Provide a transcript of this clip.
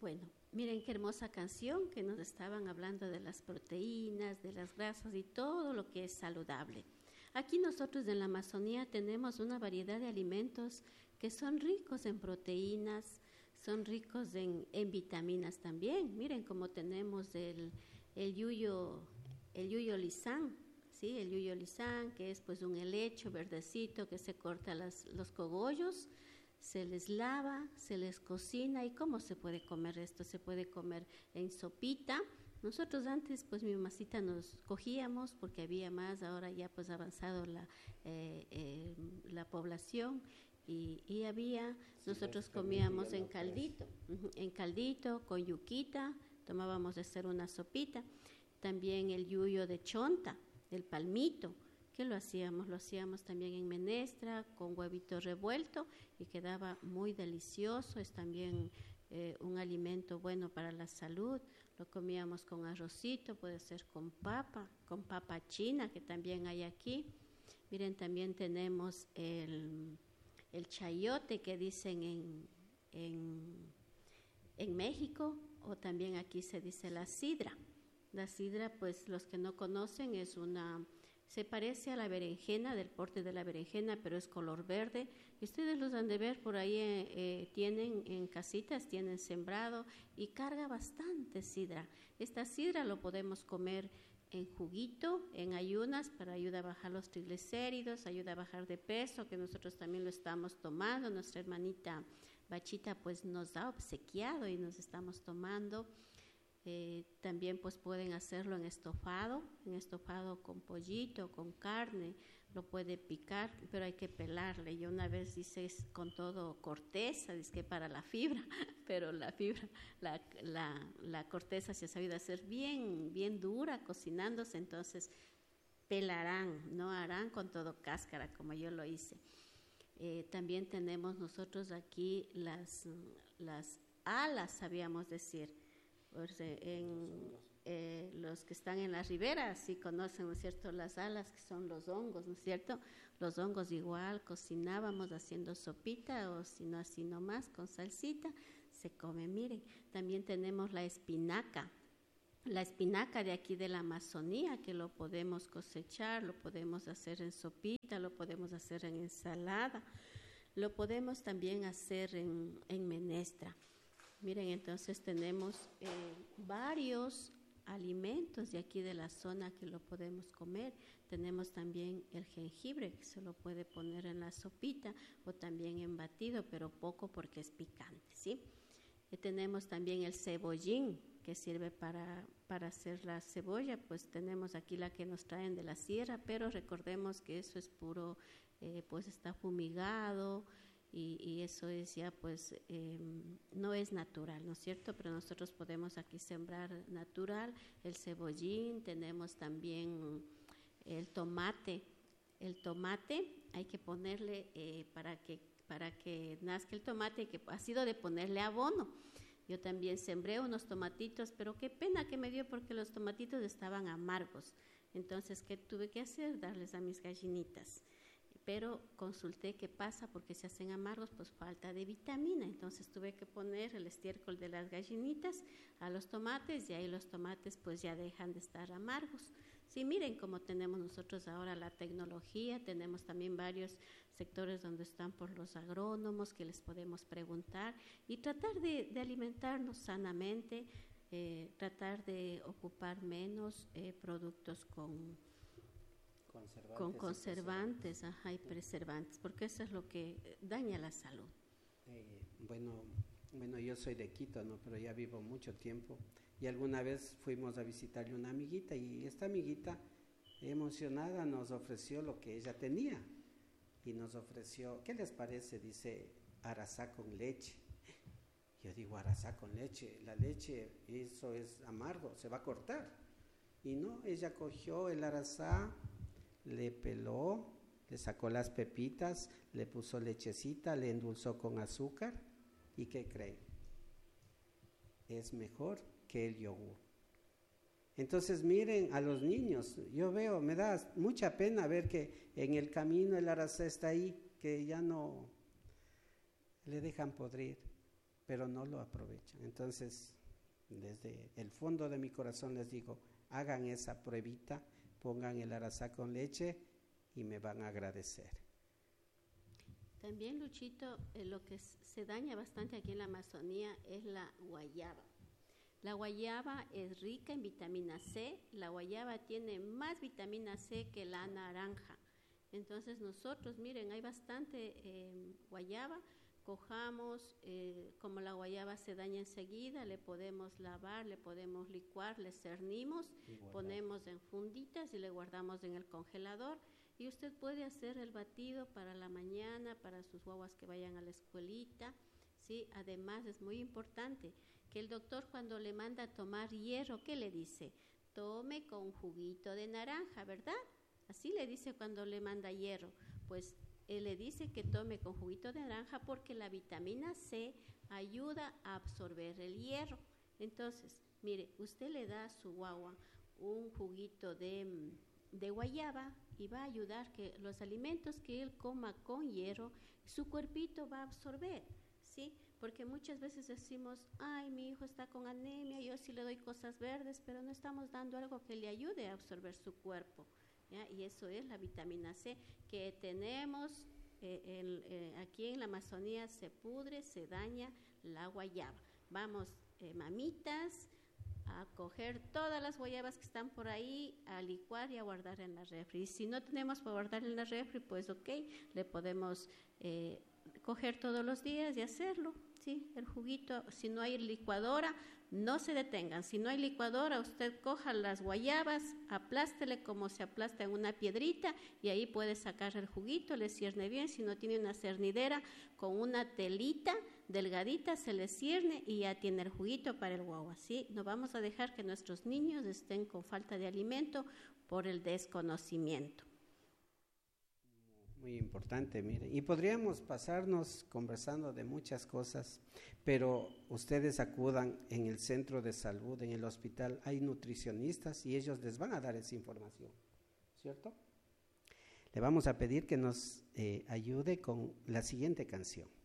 Bueno, miren qué hermosa canción que nos estaban hablando de las proteínas, de las grasas y todo lo que es saludable. Aquí nosotros en la Amazonía tenemos una variedad de alimentos que son ricos en proteínas, son ricos en vitaminas también. Miren cómo tenemos el yuyo lisán, ¿sí? El yuyo lisán, que es pues un helecho verdecito que se corta los cogollos, se les lava, se les cocina. ¿Y cómo se puede comer esto? Se puede comer en sopita. Nosotros antes, pues mi mamacita nos cogíamos porque había más, ahora ya pues avanzado la población y había, nosotros comíamos en caldito, con yuquita, tomábamos de hacer una sopita. También el yuyo de chonta, el palmito, que lo hacíamos también en menestra, con huevito revuelto y quedaba muy delicioso. Es también un alimento bueno para la salud. Lo comíamos con arrocito, puede ser con papa china, que también hay aquí. Miren, también tenemos el chayote que dicen en México, o también aquí se dice la sidra. La sidra, pues los que no conocen, se parece a la berenjena, del porte de la berenjena, pero es color verde. Y ustedes los han de ver por ahí, tienen en casitas, tienen sembrado y carga bastante sidra. Esta sidra lo podemos comer en juguito, en ayunas, para ayudar a bajar los triglicéridos, ayuda a bajar de peso, que nosotros también lo estamos tomando. Nuestra hermanita Bachita pues nos ha obsequiado y nos estamos tomando. También pues pueden hacerlo en estofado con pollito, con carne, lo puede picar, pero hay que pelarle. Yo una vez hice con todo corteza, dice que para la fibra, pero la fibra, la corteza se ha sabido hacer bien dura cocinándose, entonces pelarán, no harán con todo cáscara como yo lo hice. También tenemos nosotros aquí las alas, sabíamos decir. Pues los que están en las riberas sí conocen, ¿no es cierto?, las alas, que son los hongos, ¿no es cierto? Los hongos igual cocinábamos haciendo sopita, o si no así nomás con salsita, se come. Miren, también tenemos la espinaca de aquí de la Amazonía, que lo podemos cosechar, lo podemos hacer en sopita, lo podemos hacer en ensalada, lo podemos también hacer en menestra. Miren, entonces tenemos varios alimentos de aquí de la zona que lo podemos comer. Tenemos también el jengibre, que se lo puede poner en la sopita o también en batido, pero poco porque es picante, ¿sí? Tenemos también el cebollín, que sirve para hacer la cebolla. Pues tenemos aquí la que nos traen de la sierra, pero recordemos que eso es puro, pues está fumigado, y eso es ya pues no es natural, ¿no es cierto? Pero nosotros podemos aquí sembrar natural el cebollín. Tenemos también el tomate hay que ponerle para que nazca el tomate, que ha sido de ponerle abono. Yo también sembré unos tomatitos, pero qué pena que me dio, porque los tomatitos estaban amargos. Entonces, ¿qué tuve que hacer? Darles a mis gallinitas. Pero consulté qué pasa, porque se hacen amargos, pues falta de vitamina. Entonces tuve que poner el estiércol de las gallinitas a los tomates, y ahí los tomates pues ya dejan de estar amargos. Sí, miren cómo tenemos nosotros ahora la tecnología. Tenemos también varios sectores donde están por los agrónomos, que les podemos preguntar y tratar de alimentarnos sanamente, tratar de ocupar menos productos con conservantes, y preservantes, porque eso es lo que daña la salud. Bueno, yo soy de Quito, ¿no? Pero ya vivo mucho tiempo, y alguna vez fuimos a visitarle una amiguita, y esta amiguita emocionada nos ofreció lo que ella tenía, y nos ofreció, ¿qué les parece? Dice, arazá con leche. Yo digo, arazá con leche, la leche, eso es amargo, se va a cortar. Y no, ella cogió el arazá, le peló, le sacó las pepitas, le puso lechecita, le endulzó con azúcar. ¿Y qué creen? Es mejor que el yogur. Entonces miren a los niños, yo veo, me da mucha pena ver que en el camino el arazá está ahí, que ya no le dejan podrir. pero no lo aprovechan. Entonces, desde el fondo de mi corazón les digo, hagan esa pruebita, pongan el arazá con leche y me van a agradecer. También, Luchito, lo que se daña bastante aquí en la Amazonía es la guayaba. La guayaba es rica en vitamina C, la guayaba tiene más vitamina C que la naranja. Entonces nosotros, miren, hay bastante guayaba, cojamos, como la guayaba se daña enseguida, le podemos lavar, le podemos licuar, le cernimos, ponemos en funditas y le guardamos en el congelador. Y usted puede hacer el batido para la mañana, para sus guaguas que vayan a la escuelita, ¿sí? Además es muy importante que el doctor cuando le manda a tomar hierro, ¿qué le dice? Tome con juguito de naranja, ¿verdad? Así le dice cuando le manda hierro. Pues él le dice que tome con juguito de naranja porque la vitamina C ayuda a absorber el hierro. Entonces, mire, usted le da a su guagua un juguito de guayaba y va a ayudar que los alimentos que él coma con hierro, su cuerpito va a absorber, ¿sí? Porque muchas veces decimos, ay, mi hijo está con anemia, yo sí le doy cosas verdes, pero no estamos dando algo que le ayude a absorber su cuerpo, ¿ya? Y eso es la vitamina C que tenemos aquí en la Amazonía, se pudre, se daña la guayaba. Vamos, mamitas, a coger todas las guayabas que están por ahí, a licuar y a guardar en la refri. Y si no tenemos para guardar en la refri, pues ok, le podemos coger todos los días y hacerlo, ¿sí? El juguito, si no hay licuadora, no se detengan. Si no hay licuadora, usted coja las guayabas, aplástele como se aplasta en una piedrita y ahí puede sacar el juguito, le cierne bien. Si no tiene una cernidera, con una telita delgadita se le cierne y ya tiene el juguito para el guagua, ¿sí? No vamos a dejar que nuestros niños estén con falta de alimento por el desconocimiento. Muy importante, mire. Y podríamos pasarnos conversando de muchas cosas, pero ustedes acudan en el centro de salud, en el hospital, hay nutricionistas y ellos les van a dar esa información, ¿cierto? Le vamos a pedir que nos ayude con la siguiente canción.